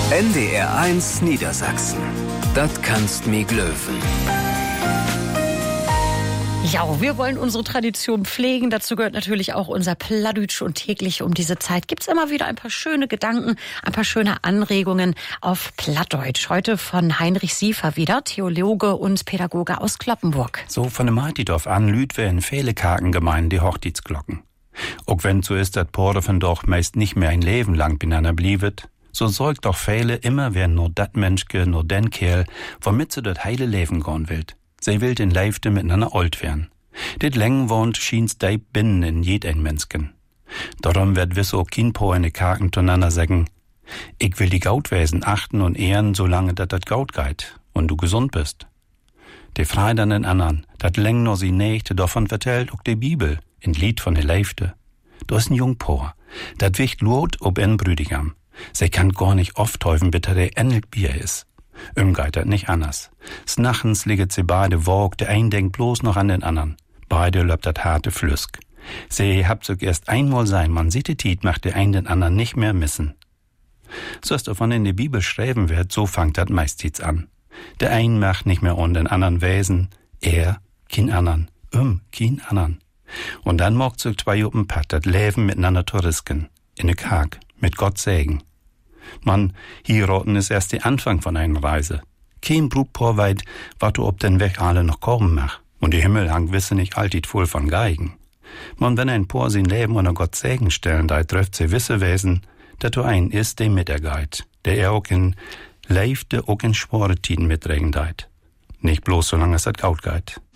NDR1 Niedersachsen. Das kannst mi glöwen. Ja, wir wollen unsere Tradition pflegen. Dazu gehört natürlich auch unser Plattdütsch. Und täglich um diese Zeit gibt's immer wieder ein paar schöne Gedanken, ein paar schöne Anregungen auf Plattdeutsch. Heute von Heinrich Siefer wieder, Theologe und Pädagoge aus Cloppenburg. So von dem Martidorf an lüt wir in viele Kakengemeinden die Hochzeitsglocken. Auch wenn so ist, dass Pordofen doch meist nicht mehr ein Leben lang beieinander blievet, so sorgt doch viele immer wer nur dat Menschke, nur den Kerl, womit sie das heile Leben gehen will. Sie will den Leifte miteinander alt werden. Dit Längen wohnt schien's dei binnen in jeden Menschen. Darum wird wieso kein Po in de Kaken zueinander sagen, ich will die Gautwesen achten und ehren, solange dat Gaut geht und du gesund bist. De freit an den anderen, dat Längen nur sie nächte, davon vertellt auch die Bibel, in Lied von de Leifte. Du ist ein Jungpoer, dat wicht lot ob en Brüdigam. Sie kann gar nicht oft häufen, bitte der endlich Bier ist. Geht dat nicht anders. Snachens liegt sie beide wog, der ein denkt bloß noch an den anderen. Beide löbt dat harte Flüsk. Sie habt so erst einmal sein, man sieht die Tiet, macht der ein den anderen nicht mehr missen. So ist davon in der Bibel schreiben wird, so fangt dat meistens an. Der ein macht nicht mehr an den anderen Wesen, er, kein anderen, kein anderen. Und dann mogt so zwei Juppen Pat dat Leben miteinander zu risken, in de Kag, mit Gott Segen. Man, hier roten ist erst der Anfang von einer Reise. Kein Brutpaar weit, wat du ob den Weg alle noch kommen mach. Und die Himmel hang wisse nicht altit voll von Geigen. Man, wenn ein Paar sein Leben unter Gott Segen stellen, da trifft sie wisse Wesen, dat du ein ist, dem mit er geit, der er auch in Leifte, auch in schwore Tiden mitregen deit. Nicht bloß, solange es dat Gaut geit.